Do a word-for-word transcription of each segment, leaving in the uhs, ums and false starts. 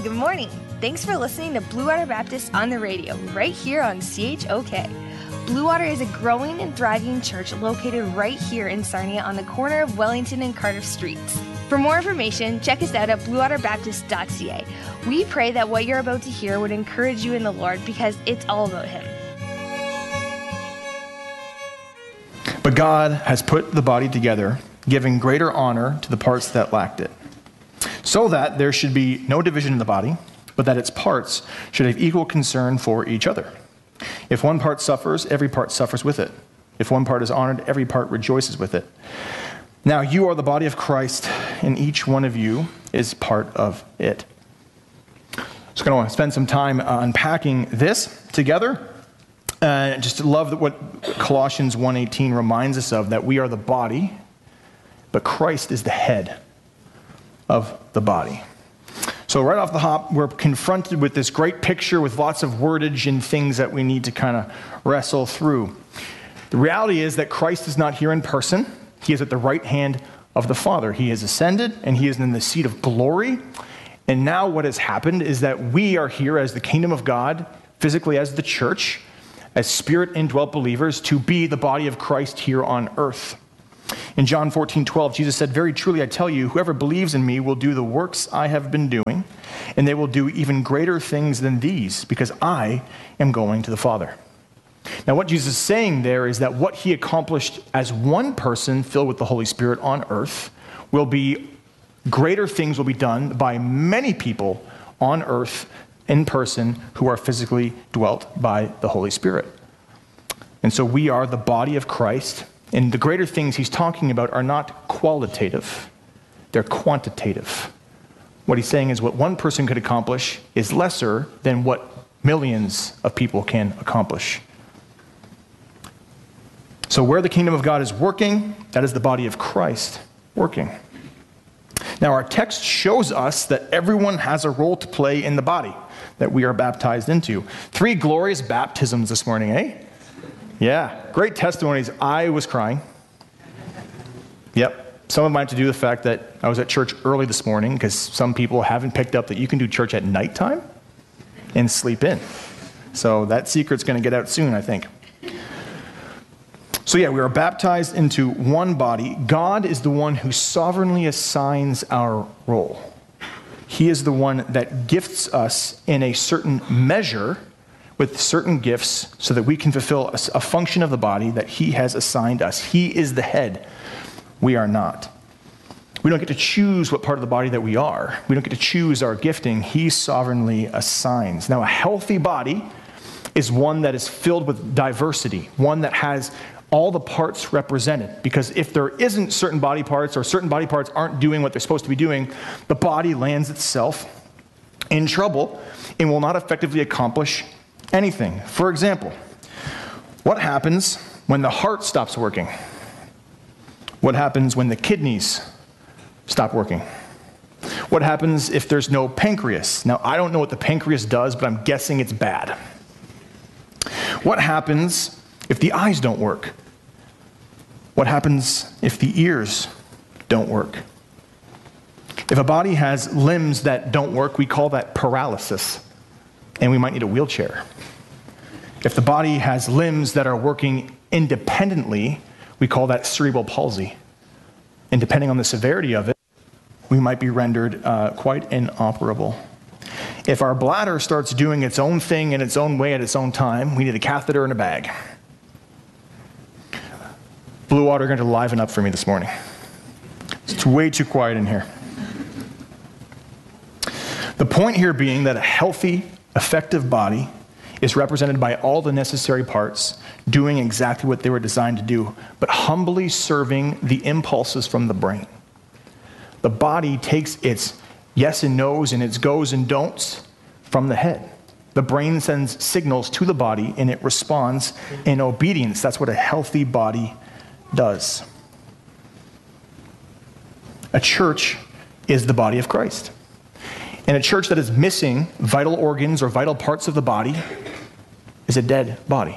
good morning. Thanks for listening to Blue Water Baptist on the radio, right here on C H O K. Blue Water is a growing and thriving church located right here in Sarnia on the corner of Wellington and Cardiff Streets. For more information, check us out at blue water baptist dot c a. We pray that what you're about to hear would encourage you in the Lord because it's all about Him. But God has put the body together, giving greater honor to the parts that lacked it, so that there should be no division in the body, but that its parts should have equal concern for each other. If one part suffers, every part suffers with it. If one part is honored, every part rejoices with it. Now you are the body of Christ, and each one of you is part of it. So I'm going to spend some time uh, unpacking this together. Uh, just love what Colossians one eighteen reminds us of, that we are the body, but Christ is the head of the body. So right off the hop, we're confronted with this great picture with lots of wordage and things that we need to kind of wrestle through. The reality is that Christ is not here in person. He is at the right hand of the Father. He has ascended, and he is in the seat of glory. And now what has happened is that we are here as the kingdom of God, physically as the church, as spirit-indwelt believers, to be the body of Christ here on earth. In John fourteen twelve, Jesus said, "Very truly I tell you, whoever believes in me will do the works I have been doing, and they will do even greater things than these, because I am going to the Father." Now, what Jesus is saying there is that what he accomplished as one person filled with the Holy Spirit on earth will be, greater things will be done by many people on earth in person who are physically dwelt by the Holy Spirit. And so we are the body of Christ, and the greater things he's talking about are not qualitative, they're quantitative. What he's saying is what one person could accomplish is lesser than what millions of people can accomplish. So where the kingdom of God is working, that is the body of Christ working. Now our text shows us that everyone has a role to play in the body that we are baptized into. Three glorious baptisms this morning, eh? Yeah, great testimonies. I was crying. Yep. Some of mine to do with the fact that I was at church early this morning, because some people haven't picked up that you can do church at nighttime and sleep in. So that secret's going to get out soon, I think. So yeah, we are baptized into one body. God is the one who sovereignly assigns our role. He is the one that gifts us in a certain measure with certain gifts so that we can fulfill a, a function of the body that he has assigned us. He is the head. We are not. We don't get to choose what part of the body that we are. We don't get to choose our gifting. He sovereignly assigns. Now, a healthy body is one that is filled with diversity, one that has all the parts represented. Because if there isn't certain body parts, or certain body parts aren't doing what they're supposed to be doing, the body lands itself in trouble and will not effectively accomplish anything. For example, what happens when the heart stops working? What happens when the kidneys stop working? What happens if there's no pancreas? Now, I don't know what the pancreas does, but I'm guessing it's bad. What happens if the eyes don't work? What happens if the ears don't work? If a body has limbs that don't work, we call that paralysis, and we might need a wheelchair. If the body has limbs that are working independently, we call that cerebral palsy. And depending on the severity of it, we might be rendered uh, quite inoperable. If our bladder starts doing its own thing in its own way at its own time, we need a catheter and a bag. Blue Water are going to liven up for me this morning. It's way too quiet in here. The point here being that a healthy, effective body is represented by all the necessary parts doing exactly what they were designed to do, but humbly serving the impulses from the brain. The body takes its yes and no's and its goes and don'ts from the head. The brain sends signals to the body and it responds in obedience. That's what a healthy body does. A church is the body of Christ. And a church that is missing vital organs or vital parts of the body is a dead body.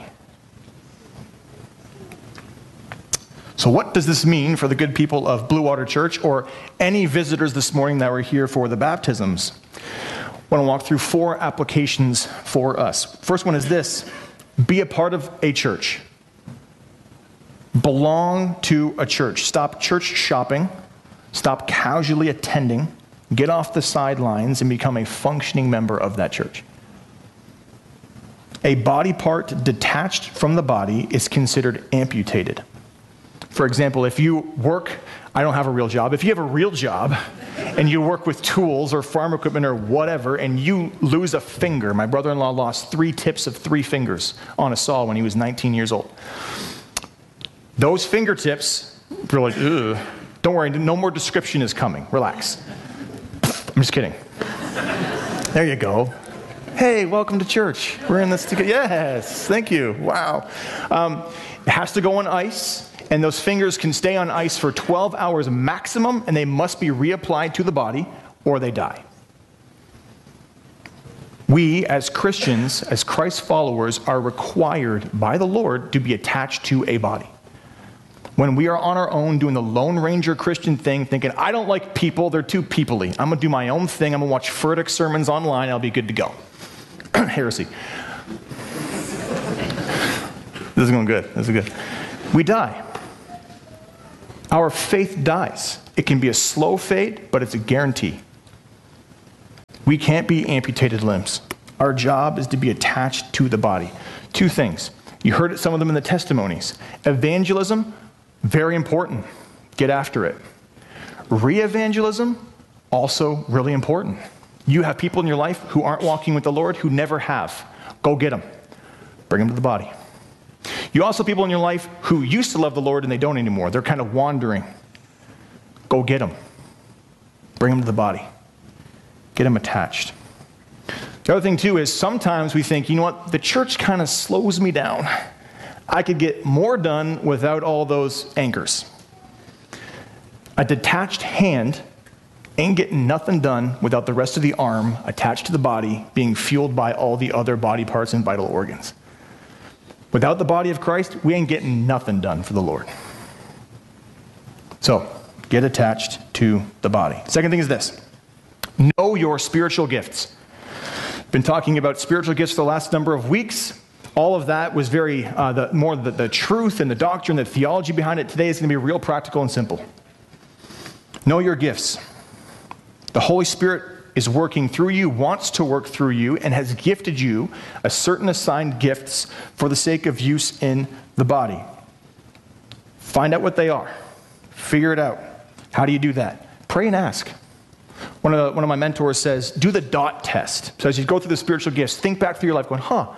So what does this mean for the good people of Blue Water Church or any visitors this morning that were here for the baptisms? want to walk through four applications for us. First one is this: be a part of a church. Belong to a church. Stop church shopping. Stop casually attending. Get off the sidelines and become a functioning member of that church. A body part detached from the body is considered amputated. For example, if you work, I don't have a real job. If you have a real job and you work with tools or farm equipment or whatever, and you lose a finger, my brother-in-law lost three tips of three fingers on a saw when he was nineteen years old. Those fingertips, you're like, ugh. Don't worry, no more description is coming. Relax. I'm just kidding. There you go. Hey, welcome to church. We're in this together. Yes, thank you. Wow. Um, it has to go on ice, and those fingers can stay on ice for twelve hours maximum, and they must be reapplied to the body, or they die. We, as Christians, as Christ followers, are required by the Lord to be attached to a body. When we are on our own doing the Lone Ranger Christian thing, thinking, I don't like people, they're too people-y. I'm going to do my own thing. I'm going to watch Furtick sermons online. I'll be good to go. Heresy. This is going good. This is good. We die. Our faith dies. It can be a slow fade, but it's a guarantee. We can't be amputated limbs. Our job is to be attached to the body. Two things. You heard it, some of them in the testimonies. Evangelism, very important. Get after it. Re-evangelism, also really important. You have people in your life who aren't walking with the Lord, who never have. Go get them. Bring them to the body. You also have people in your life who used to love the Lord and they don't anymore. They're kind of wandering. Go get them. Bring them to the body. Get them attached. The other thing, too, is sometimes we think, you know what, the church kind of slows me down. I could get more done without all those anchors. A detached hand ain't getting nothing done without the rest of the arm attached to the body being fueled by all the other body parts and vital organs. Without the body of Christ, we ain't getting nothing done for the Lord. So, get attached to the body. Second thing is this. Know your spiritual gifts. Been talking about spiritual gifts for the last number of weeks. All of that was very, uh, the, more the, the truth and the doctrine, the theology behind it. Today is going to be real practical and simple. Know your gifts. The Holy Spirit is working through you, wants to work through you, and has gifted you a certain assigned gifts for the sake of use in the body. Find out what they are. Figure it out. How do you do that? Pray and ask. One of, the, one of my mentors says, do the dot test. So as you go through the spiritual gifts, think back through your life going, huh,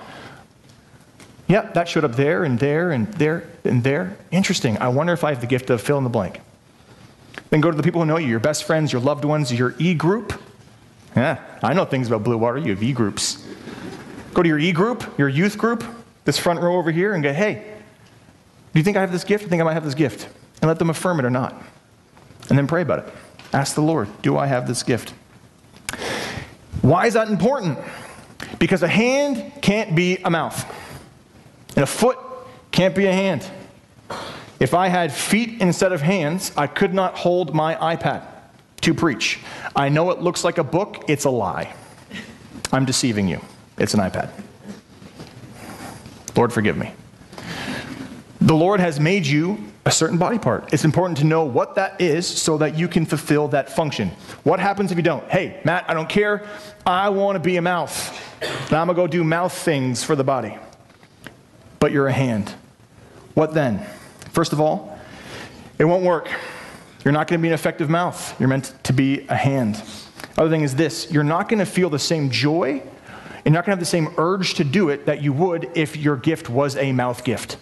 yeah, that showed up there and there and there and there. Interesting. I wonder if I have the gift of fill in the blank. Then go to the people who know you, your best friends, your loved ones, your E-group. Yeah, I know things about Blue Water. You have E-groups. Go to your E-group, your youth group, this front row over here, and go, hey, do you think I have this gift? I think I might have this gift. And let them affirm it or not. And then pray about it. Ask the Lord, do I have this gift? Why is that important? Because a hand can't be a mouth. And a foot can't be a hand. If I had feet instead of hands, I could not hold my iPad to preach. I know it looks like a book. It's a lie. I'm deceiving you. It's an iPad. Lord, forgive me. The Lord has made you a certain body part. It's important to know what that is so that you can fulfill that function. What happens if you don't? Hey, Matt, I don't care. I want to be a mouth. Now I'm going to go do mouth things for the body. But you're a hand. What then? First of all, it won't work. You're not going to be an effective mouth. You're meant to be a hand. Other thing is this. You're not going to feel the same joy. You're not going to have the same urge to do it that you would if your gift was a mouth gift.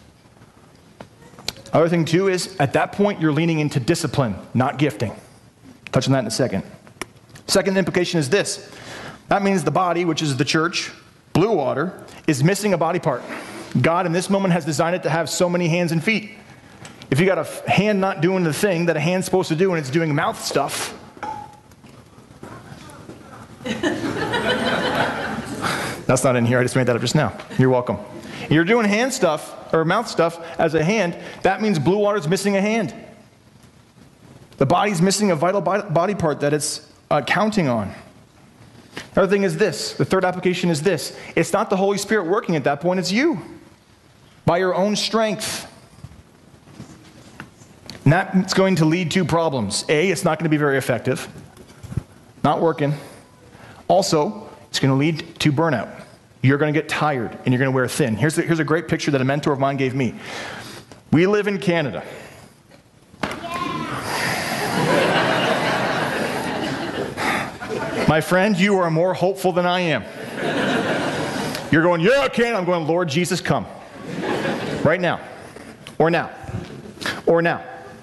Other thing, too, is at that point, you're leaning into discipline, not gifting. Touch on that in a second. Second implication is this. That means the body, which is the church, Blue Water, is missing a body part. God, in this moment, has designed it to have so many hands and feet. If you got a hand not doing the thing that a hand's supposed to do and it's doing mouth stuff, that's not in here. I just made that up just now. You're welcome. You're doing hand stuff or mouth stuff as a hand. That means Blue Water's missing a hand. The body's missing a vital body part that it's uh, counting on. Another thing is this. The third application is this. It's not the Holy Spirit working at that point. It's you. By your own strength. And that's going to lead to problems. A, it's not going to be very effective. Not working. Also, it's going to lead to burnout. You're going to get tired and you're going to wear thin. Here's, the, here's a great picture that a mentor of mine gave me. We live in Canada. My friend, you are more hopeful than I am. You're going, yeah, Canada. I'm going, Lord Jesus, come. Right now. Or now. Or now.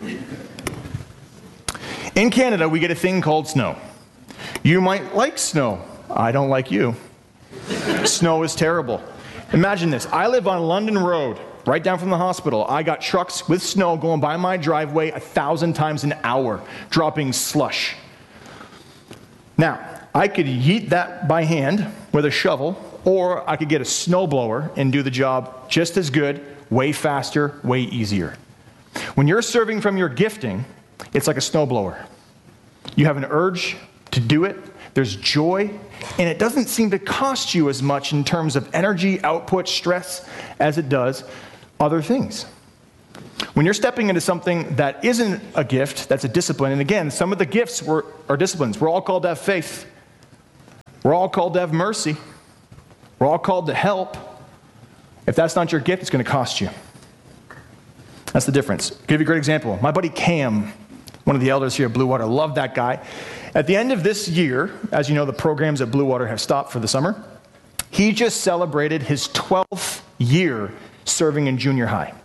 In Canada, we get a thing called snow. You might like snow. I don't like you. Snow is terrible. Imagine this. I live on London Road, right down from the hospital. I got trucks with snow going by my driveway a thousand times an hour, dropping slush. Now, I could yeet that by hand with a shovel, or I could get a snowblower and do the job just as good, way faster, way easier. When you're serving from your gifting, it's like a snowblower. You have an urge to do it. There's joy, and it doesn't seem to cost you as much in terms of energy, output, stress, as it does other things. When you're stepping into something that isn't a gift, that's a discipline, and again, some of the gifts were, are disciplines. We're all called to have faith. We're all called to have mercy. We're all called to help. If that's not your gift, it's going to cost you. That's the difference. I'll give you a great example. My buddy Cam, one of the elders here at Blue Water, love that guy. At the end of this year, as you know, the programs at Blue Water have stopped for the summer. He just celebrated his twelfth year serving in junior high.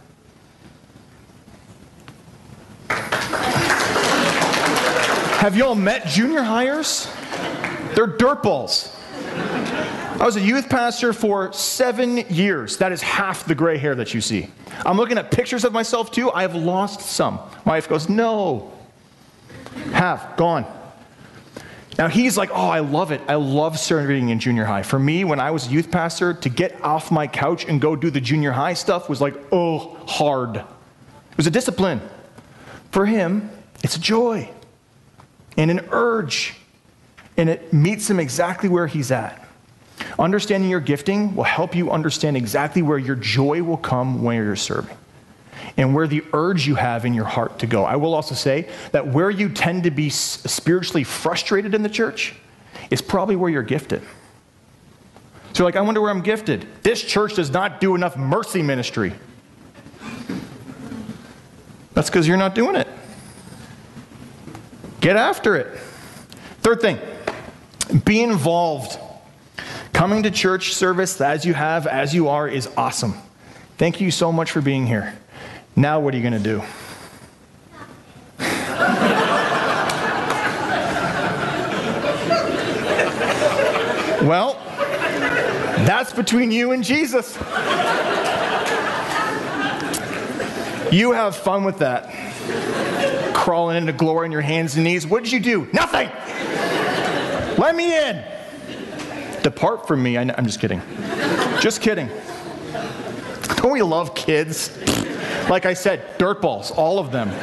Have y'all met junior highers? They're dirtballs. I was a youth pastor for seven years. That is half the gray hair that you see. I'm looking at pictures of myself too. I have lost some. My wife goes, no. Half, gone. Now he's like, oh, I love it. I love serving in junior high. For me, when I was a youth pastor, to get off my couch and go do the junior high stuff was like, oh, hard. It was a discipline. For him, it's a joy and an urge. And it meets him exactly where he's at. Understanding your gifting will help you understand exactly where your joy will come when you're serving and where the urge you have in your heart to go. I will also say that where you tend to be spiritually frustrated in the church is probably where you're gifted. So you're like, I wonder where I'm gifted. This church does not do enough mercy ministry. That's because you're not doing it. Get after it. Third thing, be involved. Coming to church service as you have, as you are, is awesome. Thank you so much for being here. Now what are you going to do? Well, that's between you and Jesus. You have fun with that. Crawling into glory on your hands and knees. What did you do? Nothing! Let me in! Depart from me. I know, I'm just kidding. Just kidding. Don't we love kids? Like I said, dirtballs, all of them.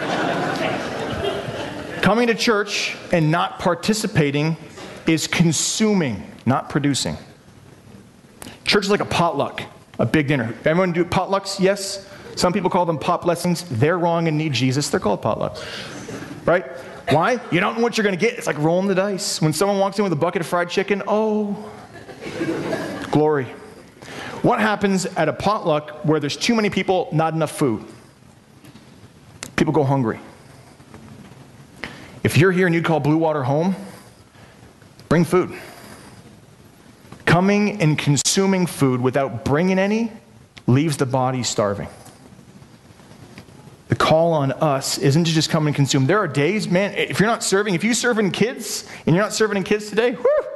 Coming to church and not participating is consuming, not producing. Church is like a potluck, a big dinner. Everyone do potlucks? Yes? Some people call them pot blessings. They're wrong and need Jesus. They're called potlucks. Right? Why? You don't know what you're going to get. It's like rolling the dice. When someone walks in with a bucket of fried chicken, oh, glory. What happens at a potluck where there's too many people, not enough food? People go hungry. If you're here and you call Blue Water home, bring food. Coming and consuming food without bringing any leaves the body starving. The call on us isn't to just come and consume. There are days, man, if you're not serving, if you serve in kids and you're not serving in kids today, whew,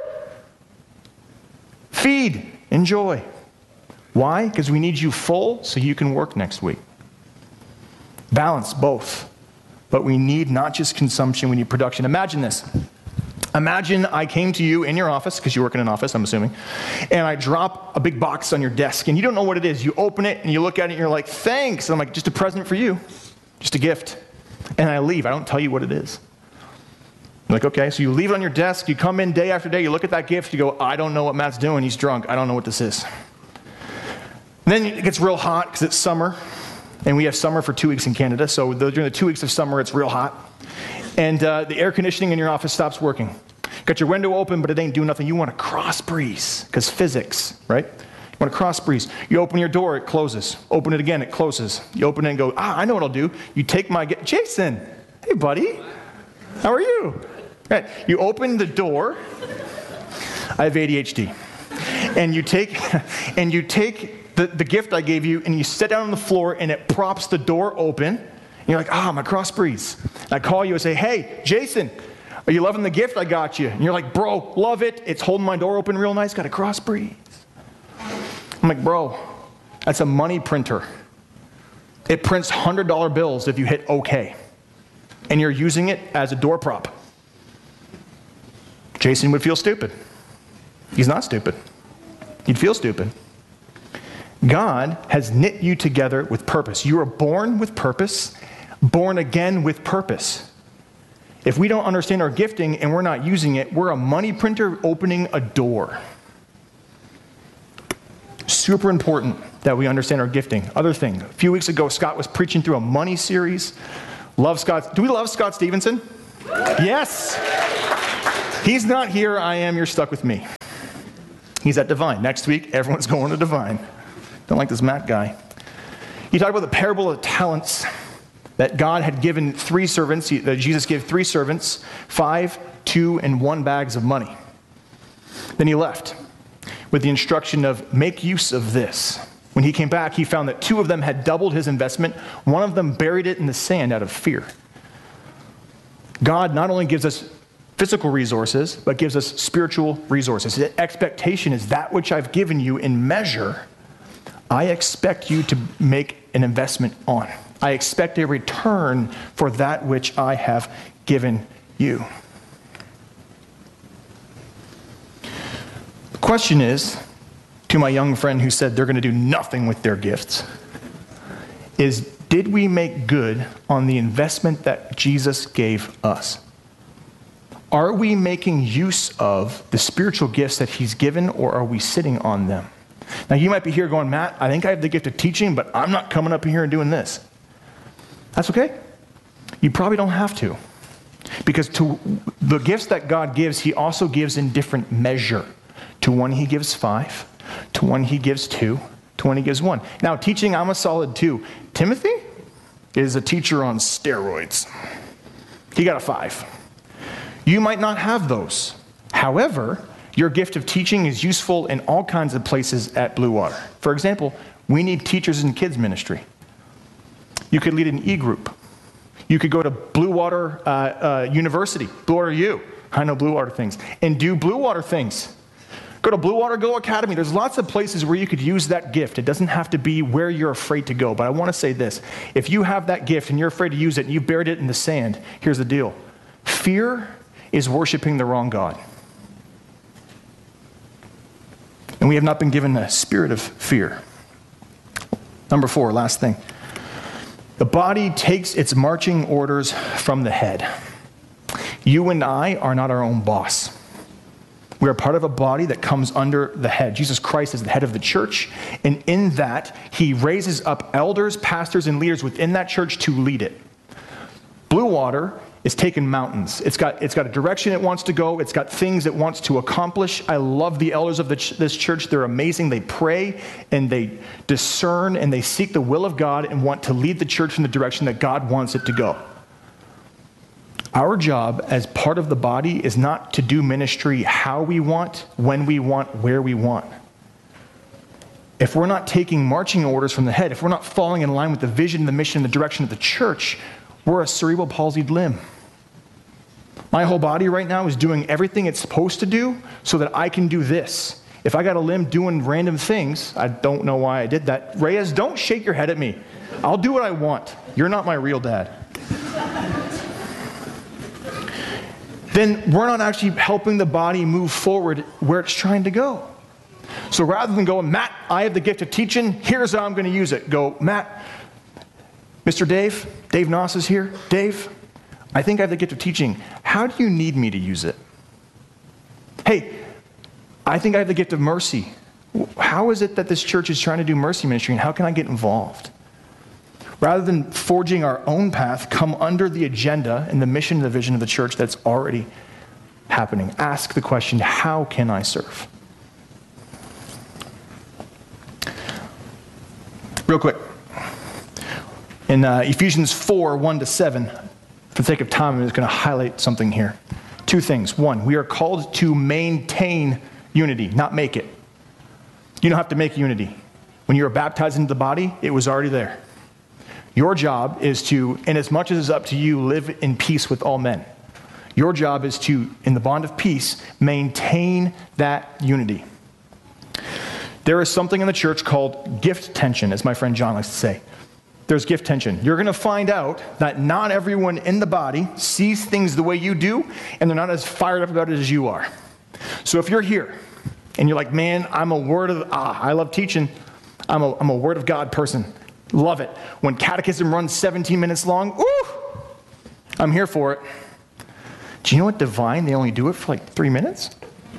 feed, enjoy. Why? Because we need you full so you can work next week. Balance both. But we need not just consumption, we need production. Imagine this. Imagine I came to you in your office, because you work in an office, I'm assuming, and I drop a big box on your desk, and you don't know what it is. You open it, and you look at it, and you're like, thanks. And I'm like, just a present for you. Just a gift. And I leave. I don't tell you what it is. You're like, okay, so you leave it on your desk, you come in day after day, you look at that gift, you go, I don't know what Matt's doing, he's drunk, I don't know what this is. And then it gets real hot because it's summer, and we have summer for two weeks in Canada, so during the two weeks of summer, it's real hot. And uh, the air conditioning in your office stops working. Got your window open, but it ain't doing nothing. You want to cross breeze, because physics, right? You want to cross breeze. You open your door, it closes. Open it again, it closes. You open it and go, ah, I know what I'll do. You take my, Jason, hey buddy, how are you? Right. You open the door. I have A D H D. And you take, and you take the, the gift I gave you, and you sit down on the floor, and it props the door open. And you're like, ah, oh, my cross breeze. And I call you and say, hey, Jason, are you loving the gift I got you? And you're like, bro, love it. It's holding my door open real nice. Got a cross breeze. I'm like, bro, that's a money printer. It prints one hundred dollar bills if you hit OK. And you're using it as a door prop. Jason would feel stupid. He's not stupid. He'd feel stupid. God has knit you together with purpose. You are born with purpose, born again with purpose. If we don't understand our gifting and we're not using it, we're a money printer opening a door. Super important that we understand our gifting. Other thing, a few weeks ago, Scott was preaching through a money series. Love Scott. Do we love Scott Stevenson? Yes. He's not here. I am. You're stuck with me. He's at Divine. Next week, everyone's going to Divine. Don't like this Matt guy. He talked about the parable of talents, that God had given three servants, that Jesus gave three servants, five, two, and one bags of money. Then he left with the instruction of make use of this. When he came back, he found that two of them had doubled his investment. One of them buried it in the sand out of fear. God not only gives us physical resources, but gives us spiritual resources. His expectation is that which I've given you in measure, I expect you to make an investment on. I expect a return for that which I have given you. The question is, to my young friend who said they're going to do nothing with their gifts, is did we make good on the investment that Jesus gave us? Are we making use of the spiritual gifts that he's given, or are we sitting on them? Now, you might be here going, Matt, I think I have the gift of teaching, but I'm not coming up here and doing this. That's okay. You probably don't have to. Because to the gifts that God gives, he also gives in different measure. To one, he gives five. To one, he gives two. To one, he gives one. Now, teaching, I'm a solid two. Timothy is a teacher on steroids. He got a five. You might not have those. However, your gift of teaching is useful in all kinds of places at Blue Water. For example, we need teachers in kids ministry. You could lead an e-group. You could go to Blue Water uh, uh, University, Blue Water U, I know Blue Water things, and do Blue Water things. Go to Blue Water Go Academy. There's lots of places where you could use that gift. It doesn't have to be where you're afraid to go. But I want to say this. If you have that gift and you're afraid to use it and you buried it in the sand, here's the deal. Fear is worshiping the wrong God. And we have not been given a spirit of fear. Number four, last thing. The body takes its marching orders from the head. You and I are not our own boss. We are part of a body that comes under the head. Jesus Christ is the head of the church, and in that, he raises up elders, pastors, and leaders within that church to lead it. Blue Water is taking mountains. It's got, it's got a direction it wants to go. It's got things it wants to accomplish. I love the elders of the ch- this church. They're amazing. They pray, and they discern, and they seek the will of God and want to lead the church in the direction that God wants it to go. Our job as part of the body is not to do ministry how we want, when we want, where we want. If we're not taking marching orders from the head, if we're not falling in line with the vision, the mission, the direction of the church, we're a cerebral palsied limb. My whole body right now is doing everything it's supposed to do so that I can do this. If I got a limb doing random things, I don't know why I did that. Reyes, don't shake your head at me. I'll do what I want. You're not my real dad. Then we're not actually helping the body move forward where it's trying to go. So rather than going, Matt, I have the gift of teaching, here's how I'm going to use it. Go, Matt, Mister Dave, Dave Noss is here. Dave, I think I have the gift of teaching. How do you need me to use it? Hey, I think I have the gift of mercy. How is it that this church is trying to do mercy ministry, and how can I get involved? Rather than forging our own path, come under the agenda and the mission and the vision of the church that's already happening. Ask the question, how can I serve? Real quick. In uh, Ephesians four, one to seven, for the sake of time, I'm just going to highlight something here. Two things. One, we are called to maintain unity, not make it. You don't have to make unity. When you were baptized into the body, it was already there. Your job is to, and as much as it's up to you, live in peace with all men. Your job is to, in the bond of peace, maintain that unity. There is something in the church called gift tension, as my friend John likes to say. There's gift tension. You're going to find out that not everyone in the body sees things the way you do, and they're not as fired up about it as you are. So if you're here, and you're like, man, I'm a word of, ah, I love teaching. I'm a, I'm a word of God person. Love it. When catechism runs seventeen minutes long, ooh, I'm here for it. Do you know what divine? They only do it for like three minutes?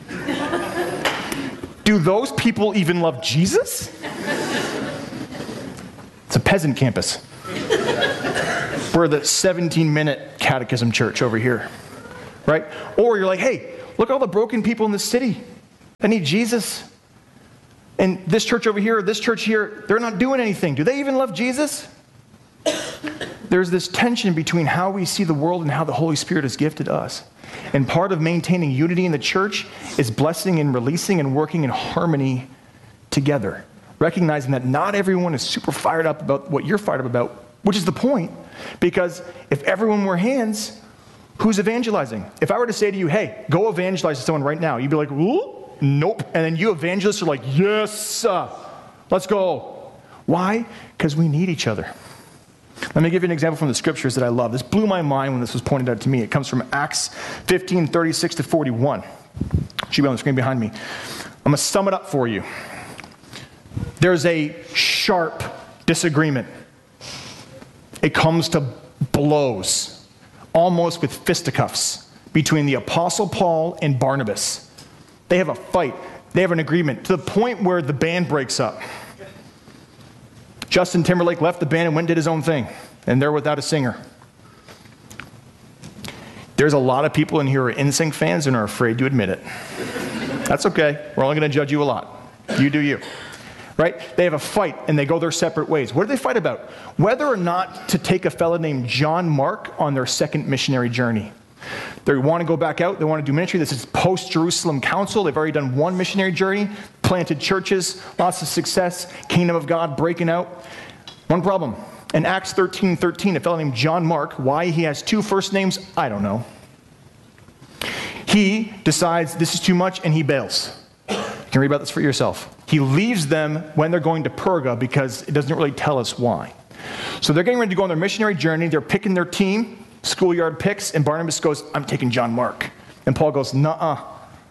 Do those people even love Jesus? It's a peasant campus. We're the seventeen-minute catechism church over here, right? Or you're like, hey, look at all the broken people in the city. They need Jesus. And this church over here, this church here, they're not doing anything. Do they even love Jesus? There's this tension between how we see the world and how the Holy Spirit has gifted us. And part of maintaining unity in the church is blessing and releasing and working in harmony together. Recognizing that not everyone is super fired up about what you're fired up about, which is the point. Because if everyone wore hands, who's evangelizing? If I were to say to you, hey, go evangelize to someone right now, you'd be like, ooh. Nope. And then you evangelists are like, yes, uh, let's go. Why? Because we need each other. Let me give you an example from the scriptures that I love. This blew my mind when this was pointed out to me. It comes from Acts fifteen, thirty-six to forty-one. It should be on the screen behind me. I'm going to sum it up for you. There's a sharp disagreement. It comes to blows, almost with fisticuffs, between the Apostle Paul and Barnabas. They have a fight. They have an agreement to the point where the band breaks up. Justin Timberlake left the band and went and did his own thing, and they're without a singer. There's a lot of people in here who are N Sync fans and are afraid to admit it. That's okay. We're only going to judge you a lot. You do you. Right? They have a fight, and they go their separate ways. What do they fight about? Whether or not to take a fella named John Mark on their second missionary journey. They want to go back out. They want to do ministry. This is post-Jerusalem Council. They've already done one missionary journey, planted churches, lots of success, kingdom of God breaking out. One problem. In Acts thirteen thirteen, a fellow named John Mark, why he has two first names, I don't know. He decides this is too much, and he bails. You can read about this for yourself. He leaves them when they're going to Perga because it doesn't really tell us why. So they're getting ready to go on their missionary journey. They're picking their team. Schoolyard picks, and Barnabas goes, I'm taking John Mark. And Paul goes, nuh-uh.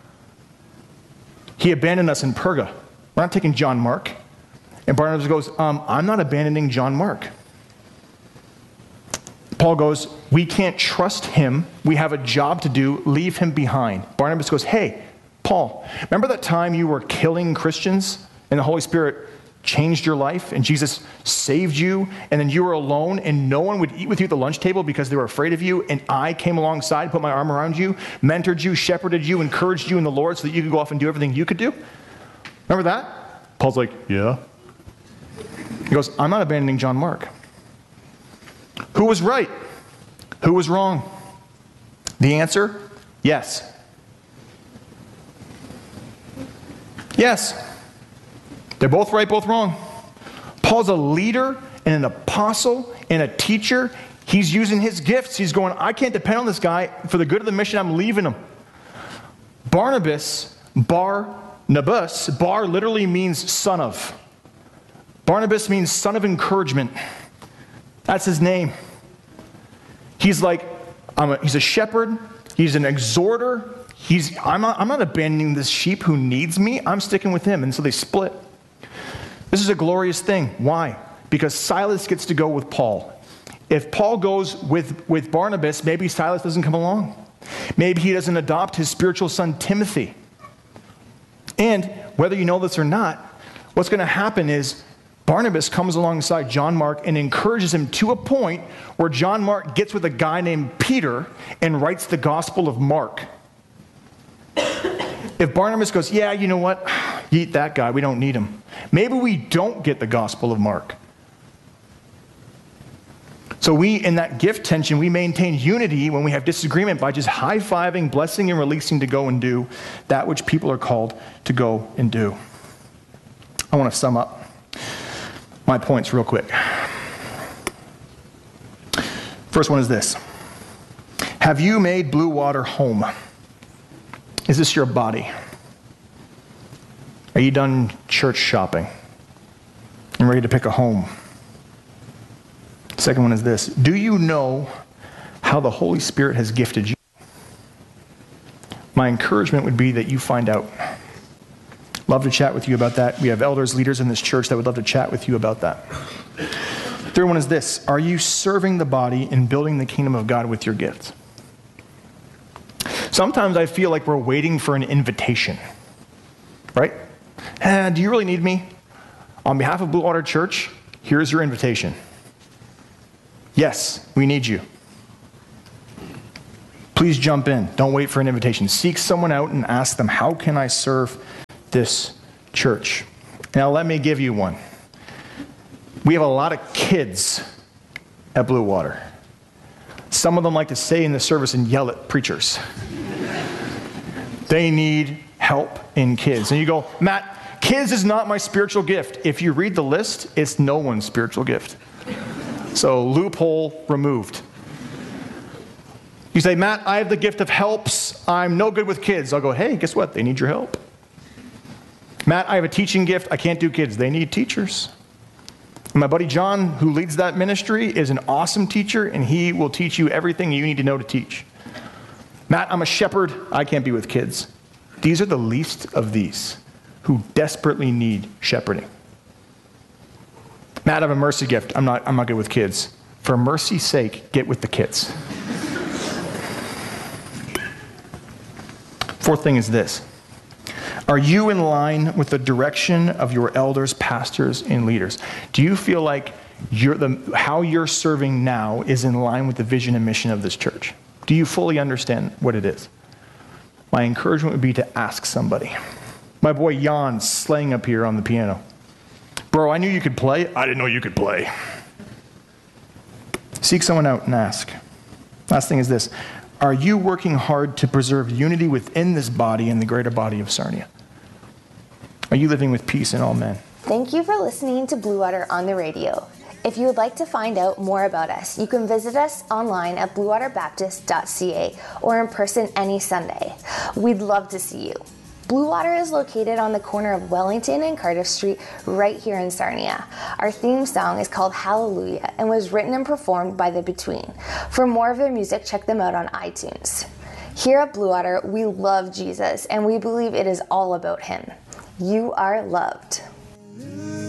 He abandoned us in Perga. We're not taking John Mark. And Barnabas goes, um, I'm not abandoning John Mark. Paul goes, we can't trust him. We have a job to do. Leave him behind. Barnabas goes, hey, Paul, remember that time you were killing Christians and the Holy Spirit changed your life and Jesus saved you, and then you were alone and no one would eat with you at the lunch table because they were afraid of you, and I came alongside, put my arm around you, mentored you, shepherded you, encouraged you in the Lord so that you could go off and do everything you could do? Remember that? Paul's like, yeah. He goes, I'm not abandoning John Mark. Who was right? Who was wrong? The answer, yes. Yes. They're both right, both wrong. Paul's a leader and an apostle and a teacher. He's using his gifts. He's going, I can't depend on this guy. For the good of the mission, I'm leaving him. Barnabas, Bar-Nabas, Bar literally means son of. Barnabas means son of encouragement. That's his name. He's like, I'm a, he's a shepherd. He's an exhorter. He's, I'm not, I'm not abandoning this sheep who needs me. I'm sticking with him. And so they split. This is a glorious thing. Why? Because Silas gets to go with Paul. If Paul goes with, with Barnabas, maybe Silas doesn't come along. Maybe he doesn't adopt his spiritual son Timothy. And whether you know this or not, what's going to happen is Barnabas comes alongside John Mark and encourages him to a point where John Mark gets with a guy named Peter and writes the Gospel of Mark. If Barnabas goes, yeah, you know what? Eat that guy. We don't need him. Maybe we don't get the Gospel of Mark. So we, in that gift tension, we maintain unity when we have disagreement by just high-fiving, blessing, and releasing to go and do that which people are called to go and do. I want to sum up my points real quick. First one is this. Have you made Blue Water home? Is this your body? Are you done church shopping and ready to pick a home? Second one is this. Do you know how the Holy Spirit has gifted you? My encouragement would be that you find out. Love to chat with you about that. We have elders, leaders in this church that would love to chat with you about that. Third one is this. Are you serving the body and building the kingdom of God with your gifts? Sometimes I feel like we're waiting for an invitation, right? Eh, do you really need me? On behalf of Blue Water Church, here's your invitation. Yes, we need you. Please jump in. Don't wait for an invitation. Seek someone out and ask them, how can I serve this church? Now, let me give you one. We have a lot of kids at Blue Water. Some of them like to stay in the service and yell at preachers. They need help in kids. And you go, Matt, kids is not my spiritual gift. If you read the list, it's no one's spiritual gift. So loophole removed. You say, Matt, I have the gift of helps. I'm no good with kids. I'll go, hey, guess what? They need your help. Matt, I have a teaching gift. I can't do kids. They need teachers. And my buddy John, who leads that ministry, is an awesome teacher, and he will teach you everything you need to know to teach. Matt, I'm a shepherd. I can't be with kids. These are the least of these who desperately need shepherding. Matt, I have a mercy gift. I'm not, I'm not good with kids. For mercy's sake, get with the kids. Fourth thing is this. Are you in line with the direction of your elders, pastors, and leaders? Do you feel like you're the, how you're serving now is in line with the vision and mission of this church? Do you fully understand what it is? My encouragement would be to ask somebody. My boy Jan's slaying up here on the piano. Bro, I knew you could play. I didn't know you could play. Seek someone out and ask. Last thing is this. Are you working hard to preserve unity within this body and the greater body of Sarnia? Are you living with peace in all men? Thank you for listening to Blue Water on the radio. If you would like to find out more about us, you can visit us online at blue water baptist dot c a or in person any Sunday. We'd love to see you. Blue Water is located on the corner of Wellington and Cardiff Street right here in Sarnia. Our theme song is called Hallelujah and was written and performed by The Between. For more of their music, check them out on iTunes. Here at Blue Water, we love Jesus and we believe it is all about him. You are loved.